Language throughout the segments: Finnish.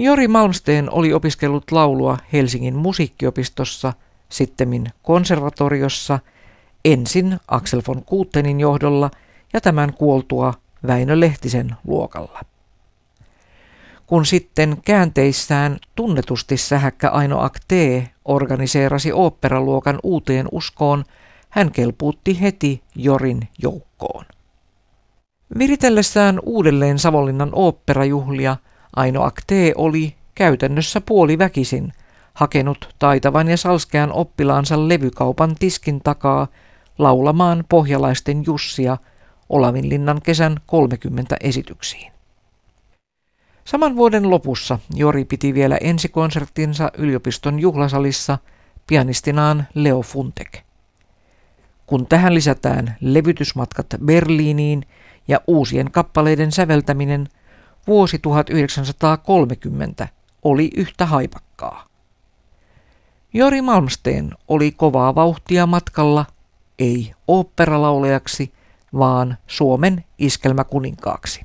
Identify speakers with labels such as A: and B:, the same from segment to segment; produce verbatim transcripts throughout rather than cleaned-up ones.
A: Jori Malmsteen oli opiskellut laulua Helsingin musiikkiopistossa, sittemmin konservatoriossa, ensin Axel von Kutenin johdolla ja tämän kuoltua Väinö Lehtisen luokalla. Kun sitten käänteissään tunnetusti sähäkkä Aino Aktee organiseerasi oopperaluokan uuteen uskoon, hän kelpuutti heti Jorin joukkoon. Viritellessään uudelleen Savonlinnan oopperajuhlia Aino Aktee oli käytännössä puoliväkisin hakenut taitavan ja salskean oppilaansa levykaupan tiskin takaa laulamaan pohjalaisten Jussia Olavinlinnan kesän kolmekymmentä esityksiin. Saman vuoden lopussa Jori piti vielä ensikonserttinsa yliopiston juhlasalissa pianistinaan Leo Funtek. Kun tähän lisätään levytysmatkat Berliiniin ja uusien kappaleiden säveltäminen, vuosi tuhatyhdeksänsataakolmekymmentä oli yhtä haipakkaa. Jori Malmsteen oli kovaa vauhtia matkalla, ei oopperalaulajaksi, vaan Suomen iskelmäkuninkaaksi.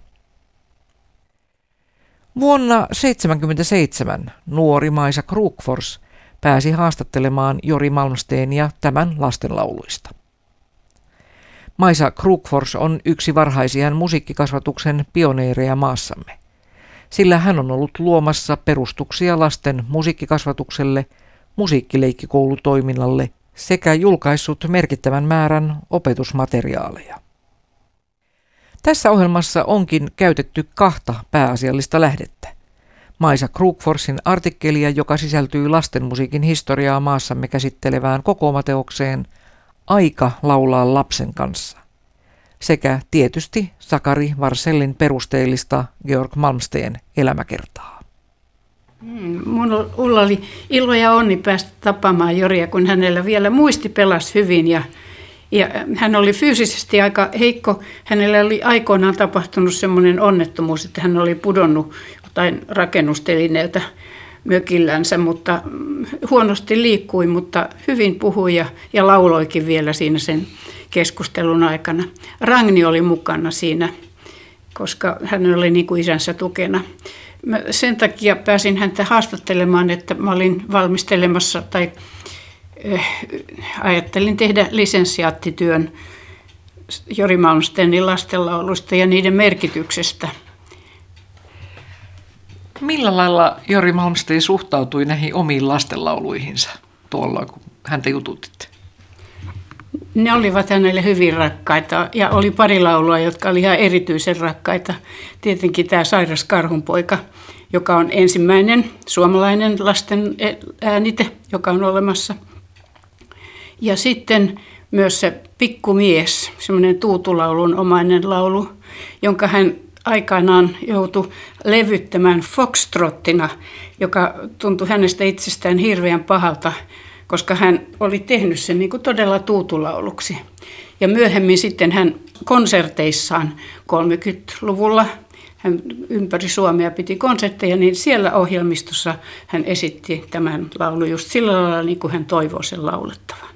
A: Vuonna tuhatyhdeksänsataaseitsemänkymmentäseitsemän nuori Maisa Krokfors pääsi haastattelemaan Jori Malmsteenia tämän lastenlauluista. Maisa Krokfors on yksi varhaisiän musiikkikasvatuksen pioneereja maassamme, sillä hän on ollut luomassa perustuksia lasten musiikkikasvatukselle, musiikkileikkikoulutoiminnalle sekä julkaissut merkittävän määrän opetusmateriaaleja. Tässä ohjelmassa onkin käytetty kahta pääasiallista lähdettä. Maisa Krokforsin artikkelia, joka sisältyy lastenmusiikin historiaa maassamme käsittelevään kokoomateokseen Aika laulaa lapsen kanssa, sekä tietysti Sakari Varsellin perusteellista Georg Malmsteen elämäkertaa.
B: Minulla oli ilo ja onni päästä tapaamaan Joria, kun hänellä vielä muisti pelasi hyvin ja, ja hän oli fyysisesti aika heikko. Hänellä oli aikoinaan tapahtunut semmoinen onnettomuus, että hän oli pudonnut jotain rakennustelineeltä mökillänsä, mutta huonosti liikkui, mutta hyvin puhui ja, ja lauloikin vielä siinä sen keskustelun aikana. Ragni oli mukana siinä, koska hän oli niin kuin isänsä tukena. Mä sen takia pääsin häntä haastattelemaan, että mä olin valmistelemassa tai äh, ajattelin tehdä lisensiaattityön Jori Malmsteenin lastenlauluista ja niiden merkityksestä.
A: Millä lailla Jori Malmsteen suhtautui näihin omiin lastenlauluihinsa tuolla, kun häntä jututitte?
B: Ne olivat hänelle hyvin rakkaita ja oli pari laulua, jotka oli ihan erityisen rakkaita. Tietenkin tämä Sairas Karhunpoika, joka on ensimmäinen suomalainen lasten äänite, joka on olemassa. Ja sitten myös se Pikkumies, semmoinen tuutulaulun omainen laulu, jonka hän aikanaan joutui levyttämään foxtrottina, joka tuntui hänestä itsestään hirveän pahalta, koska hän oli tehnyt sen niin kuin todella tuutulauluksi. Ja myöhemmin sitten hän konserteissaan kolmekymmentäluvulla, hän ympäri Suomea piti konsertteja, niin siellä ohjelmistossa hän esitti tämän laulun just sillä lailla, niin kuin hän toivoo sen laulettavan.